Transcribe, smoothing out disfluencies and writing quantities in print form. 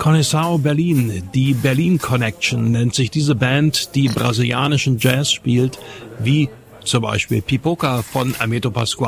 Conexão Berlin, die Berlin Connection nennt sich diese Band, die brasilianischen Jazz spielt, wie zum Beispiel Pipoca von Hermeto Pascoal.